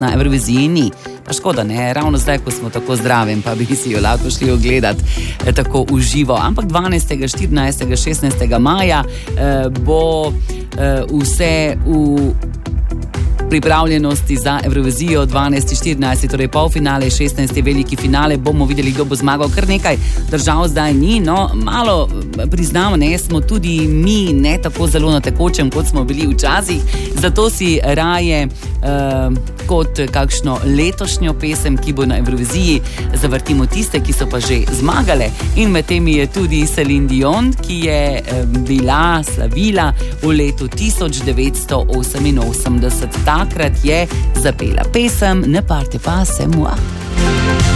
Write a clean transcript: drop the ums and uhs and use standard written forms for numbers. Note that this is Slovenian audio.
na Evroviziji ni. Pa škoda, ne, ravno zdaj, ko smo tako zdravi, pa bi si jo lahko šli ogledati tako v živo. Ampak 12., 14., 16. maja bo vse v pripravljenosti za Evrovizijo. 12., 14., torej polfinale, 16. veliki finale, bomo videli, kdo bo zmagal. Kar nekaj držav zdaj ni, no, malo priznamo, ne, smo tudi mi ne tako zelo na tekočem, kot smo bili včasih, zato si raje kot kakšno letošnjo pesem, ki bo na Evroviziji, zavrtimo tiste, ki so pa že zmagale. In med temi je tudi Celine Dion, ki je slavila v letu 1988. Takrat je zapela pesem Ne parte pas, c'est moi.